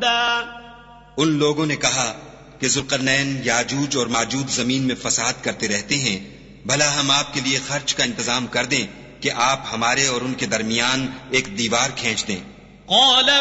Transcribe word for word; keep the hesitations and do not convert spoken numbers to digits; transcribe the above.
رشدا. उन लोगों ने कहा कि जुल्करनैन याजूज और माजूज जमीन में फसाद करते रहते हैं, भला हम आपके लिए खर्च का इंतजाम कर दें कि आप हमारे और उनके दरमियान एक दीवार खींच दें. قال